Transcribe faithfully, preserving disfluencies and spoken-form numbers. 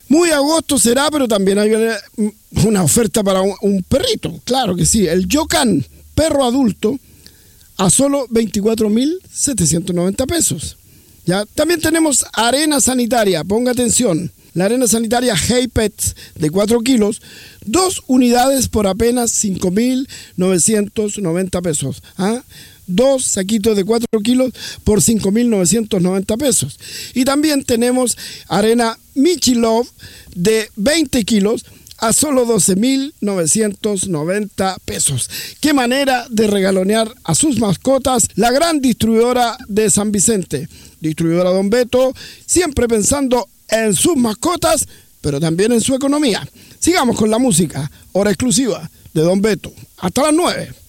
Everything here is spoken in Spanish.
Muy agosto será, pero también hay una oferta para un, un perrito. Claro que sí, el Yocan, perro adulto, a solo veinticuatro mil setecientos noventa pesos. ¿Ya? También tenemos arena sanitaria, ponga atención. La arena sanitaria Hey Pets de cuatro kilos, dos unidades por apenas cinco mil novecientos noventa pesos. ¿Ah? Dos saquitos de cuatro kilos por cinco mil novecientos noventa pesos. Y también tenemos arena Michilove de veinte kilos a solo doce mil novecientos noventa pesos. Qué manera de regalonear a sus mascotas, la gran distribuidora de San Vicente. Distribuidora Don Beto, siempre pensando en sus mascotas, pero también en su economía. Sigamos con la música, hora exclusiva de Don Beto. Hasta las nueve.